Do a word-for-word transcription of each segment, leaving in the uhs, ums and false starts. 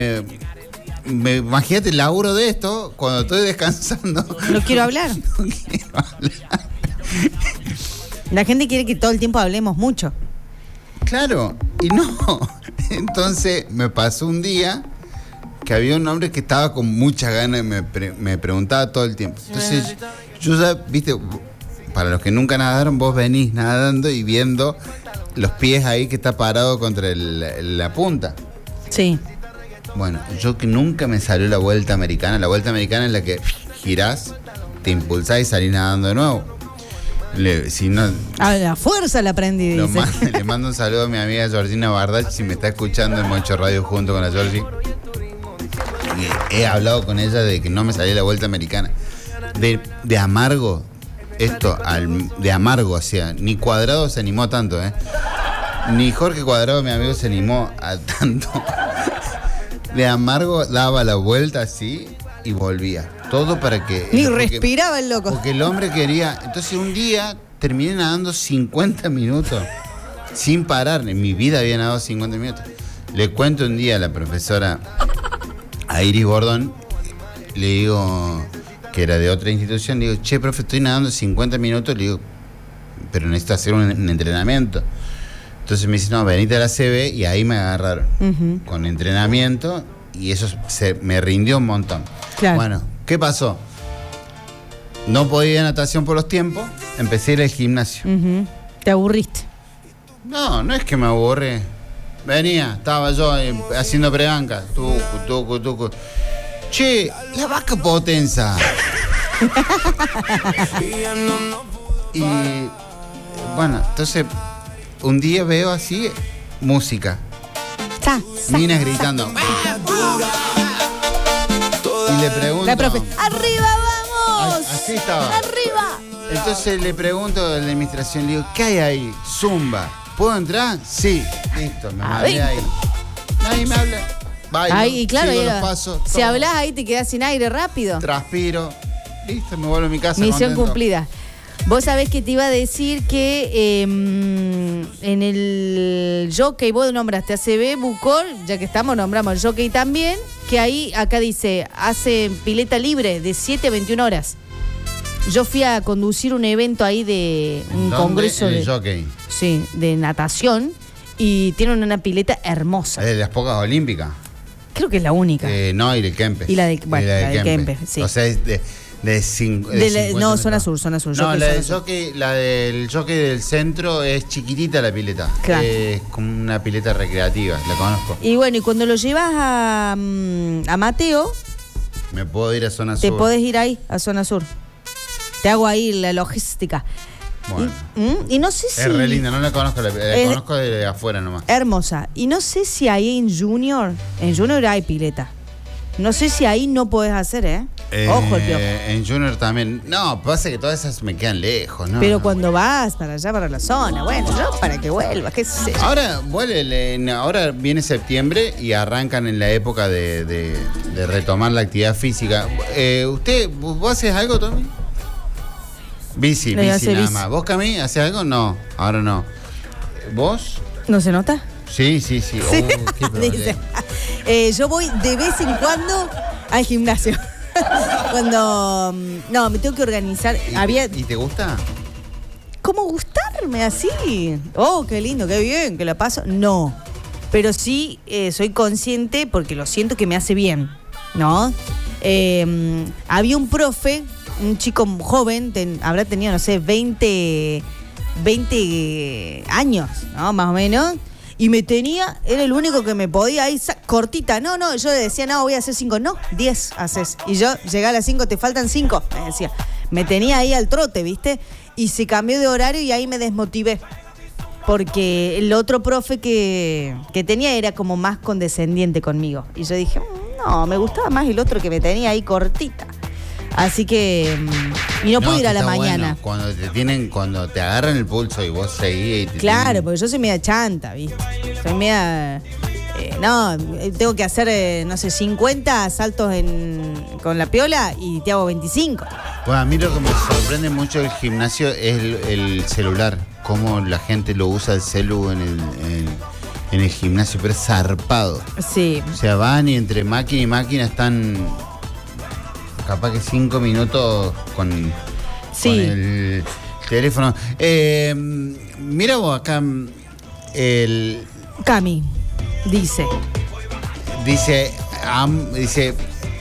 Eh, me, imagínate el laburo de esto cuando estoy descansando. No quiero hablar. No quiero hablar. La gente quiere que todo el tiempo hablemos mucho. Claro, y no. Entonces me pasó un día que había un hombre que estaba con muchas ganas y me, pre- me preguntaba todo el tiempo. Entonces yo ya, viste, para los que nunca nadaron, vos venís nadando y viendo los pies ahí que está parado contra el, la punta. Sí. Bueno, yo que nunca me salió la vuelta americana. La vuelta americana es la que girás, te impulsás y salís nadando de nuevo. Le, si no, A la fuerza la aprendí, lo dice. mando- le mando un saludo a mi amiga Georgina Bardach, si me está escuchando en Mocho Radio junto con la Georgie. Y he hablado con ella de que no me salía la vuelta americana. De, de amargo, esto, al, de amargo, o sea, ni Cuadrado se animó tanto, ¿eh? Ni Jorge Cuadrado, mi amigo, se animó a tanto. De amargo daba la vuelta así y volvía. Todo para que... Ni porque- respiraba el loco. Porque el hombre quería... Entonces un día terminé nadando cincuenta minutos sin parar. En mi vida había nadado cincuenta minutos. Le cuento un día a la profesora, a Iris Bordón, le digo, que era de otra institución, le digo, che, profe, estoy nadando cincuenta minutos. Le digo, pero necesito hacer un, un entrenamiento. Entonces me dice, no, venite a la C B, y ahí me agarraron Uh-huh. con entrenamiento, y eso se, me rindió un montón. Claro. Bueno, ¿qué pasó? No podía ir a natación por los tiempos, empecé a ir al gimnasio. Uh-huh. Te aburriste. No, no es que me aburre. Venía, estaba yo eh, haciendo prebanca. Tucu, tucu, tucu. Che, la vaca potenza. Y bueno, entonces un día veo así música. Sa, sa, Minas sa. gritando. Y le pregunto. La profe, ¡arriba vamos! Ay, así estaba. ¡Arriba! Entonces le pregunto a la administración, le digo, ¿qué hay ahí? Zumba. ¿Puedo entrar? Sí. Listo, me A mandé ver. ahí. Nadie me habla. Bailo, Ahí, y claro, sigo ahí los va. pasos. Si todo. hablas ahí te quedas sin aire rápido. Transpiro. Listo, me vuelvo a mi casa. Misión contento. cumplida. Vos sabés que te iba a decir que eh, en el jockey, vos nombraste a C B, Bucor, ya que estamos, nombramos el jockey también, que ahí, acá dice, hace pileta libre de siete a veintiuna horas. Yo fui a conducir un evento ahí de un ¿Dónde? congreso En el de, jockey. sí, de natación y tienen una pileta hermosa. Es de las pocas olímpicas. Creo que es la única. Eh, no, y de Kempes. Y la de- bueno, la de Kempes, sí. O sea, es de, de, cinco, de De la- cincuenta no, metros. zona sur, zona sur. No, jockey la zona del, sur. jockey, la del jockey del centro es chiquitita la pileta. Claro. Es como una pileta recreativa, la conozco. Y bueno, y cuando lo llevas a, mm, a Mateo, Me puedo ir a zona te sur. podés ir ahí, a zona sur. Te hago ahí la logística. Bueno. Y, mm, y no sé si... Es re linda, no la conozco, la, la Es- conozco de afuera nomás. Hermosa. Y no sé si ahí en Junior, en Junior hay pileta. No sé si ahí no podés hacer, ¿eh? Ojo el piojo. Eh, en Junior también. No, pasa que todas esas me quedan lejos, ¿no? Pero cuando vas para allá, para la zona, bueno, yo para que vuelvas, qué sé yo. Ahora, vuelve, en- ahora viene septiembre y arrancan en la época de, de- de retomar la actividad física. Eh, ¿Usted, vos haces algo, Tommy? Bici, Le bici hace nada bici. más. ¿Vos, Cami, haces algo? No, ahora no. ¿Vos? ¿No se nota? Sí, sí, sí. Sí. Oh, qué problema. Dice, eh, yo voy de vez en cuando al gimnasio. Cuando... mm, No, me tengo que organizar. ¿Y, Había... ¿Y te gusta? ¿Cómo gustarme así? Oh, qué lindo, qué bien, que la paso. No, pero sí eh, soy consciente porque lo siento que me hace bien, ¿no? Eh, había un profe, un chico joven, ten- habrá tenido, no sé, veinte, veinte años, ¿no? Más o menos. Y me tenía, era el único que me podía ir sa- cortita. No, no, yo le decía, no, voy a hacer cinco. No, diez haces. Y yo, llegué a las cinco, te faltan cinco. Me decía, me tenía ahí al trote, ¿viste? Y se cambió de horario y ahí me desmotivé. Porque el otro profe que, que tenía era como más condescendiente conmigo. Y yo dije, "Mm, no, me gustaba más el otro que me tenía ahí cortita. Así que... mm, Y no, puedo ir que a la está mañana. bueno. Cuando te tienen, cuando te agarran el pulso y vos seguís y te Claro, tienen- porque yo soy media chanta, ¿viste? Soy media... eh, no, eh, tengo que hacer, eh, no sé, cincuenta saltos en, con la piola y te hago veinticinco. Bueno, a mí lo que me sorprende mucho del gimnasio es el, el celular. Cómo la gente lo usa el celu en el, en, en el gimnasio, pero es zarpado. Sí. O sea, van y entre máquina y máquina están capaz que cinco minutos con, Sí. con el teléfono. Eh, mira vos acá, el, Cami dice. dice, am- dice,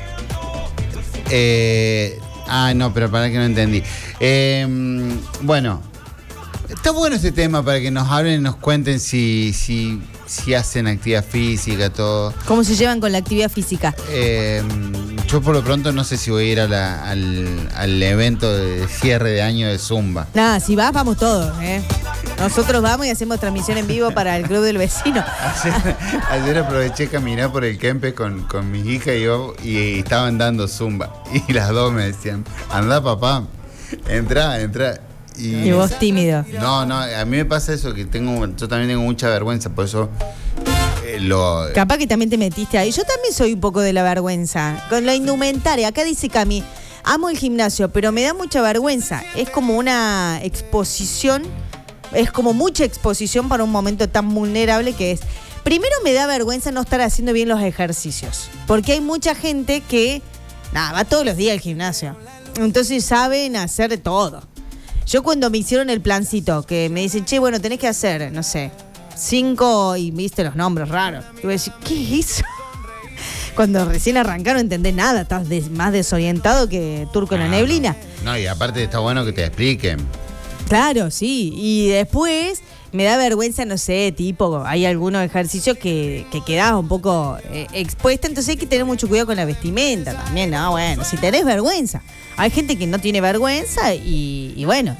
eh, ah, no, pero para que no entendí. Eh, bueno, está bueno este tema para que nos hablen y nos cuenten si, si, si hacen actividad física, todo. ¿Cómo se llevan con la actividad física? Eh, yo por lo pronto no sé si voy a ir a la- al, al evento de cierre de año de Zumba. Nada, si vas, vamos todos, ¿eh? Nosotros vamos y hacemos transmisión en vivo para el Club del Vecino. Ayer, ayer aproveché caminar por el Kempes con, con mi hija y yo y estaban dando Zumba. Y las dos me decían, anda papá, entra, entra. Y, Y vos tímido. No, no, a mí me pasa eso, que tengo, yo también tengo mucha vergüenza, por eso eh, lo... Capaz que también te metiste ahí. Yo también soy un poco de la vergüenza. Con la indumentaria, acá dice Cami, amo el gimnasio, pero me da mucha vergüenza. Es como una exposición, es como mucha exposición para un momento tan vulnerable que es. Primero me da vergüenza no estar haciendo bien los ejercicios, porque hay mucha gente que, nada, va todos los días al gimnasio. Entonces saben hacer todo. Yo cuando me hicieron el plancito, que me dicen, che, bueno, tenés que hacer, no sé, cinco, y viste los nombres raros. Y voy a decir, ¿qué es eso? Cuando recién arrancaron no entendés nada, estás des- más desorientado que turco en la Ah, neblina. No, y aparte está bueno que te expliquen. Claro, sí. Y después me da vergüenza, no sé, tipo, hay algunos ejercicios que, que quedás un poco eh, expuesta, entonces hay que tener mucho cuidado con la vestimenta también, ¿no? Bueno, si tenés vergüenza. Hay gente que no tiene vergüenza y, y bueno.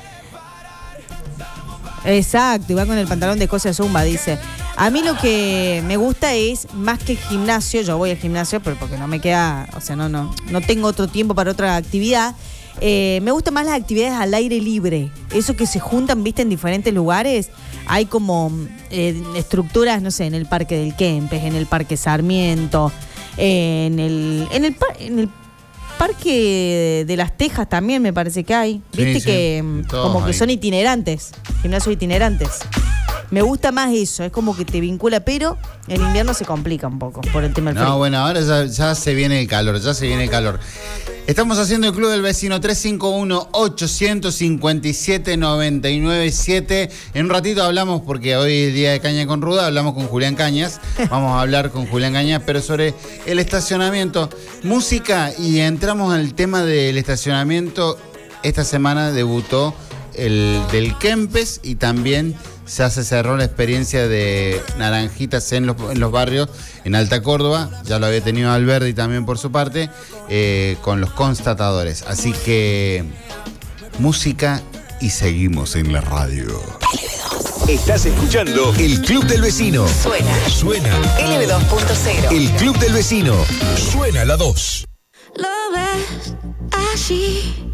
Exacto, y va con el pantalón de cosas Zumba, dice. A mí lo que me gusta es, más que el gimnasio, yo voy al gimnasio, pero porque no me queda, o sea, no, no, no tengo otro tiempo para otra actividad. Eh, me gustan más las actividades al aire libre. Eso que se juntan, viste, en diferentes lugares. Hay como eh, estructuras, no sé, en el Parque del Kempes, en el Parque Sarmiento, eh, en el, en el, par- en el Parque de las Tejas también me parece que hay. Sí, Viste sí, que mm, todos como que hay. son itinerantes, gimnasios itinerantes. Me gusta más eso, es como que te vincula, pero en invierno se complica un poco por el tema del No, frío. bueno, ahora ya, ya se viene el calor, ya se viene el calor. Estamos haciendo el Club del Vecino tres cinco uno, ocho cinco siete, nueve nueve siete. En un ratito hablamos, porque hoy es día de Caña con Ruda, hablamos con Julián Cañas. Vamos a hablar con Julián Cañas, pero sobre el estacionamiento, música, y entramos en el tema del estacionamiento. Esta semana debutó el del Kempes y también ya se cerró la experiencia de Naranjitas en los, en los barrios, en Alta Córdoba. Ya lo había tenido Alberdi también por su parte, eh, con los constatadores. Así que música y seguimos en la radio. Estás escuchando El Club del Vecino. Suena Suena L B dos punto cero. El Club del Vecino. Suena la dos. Lo ves allí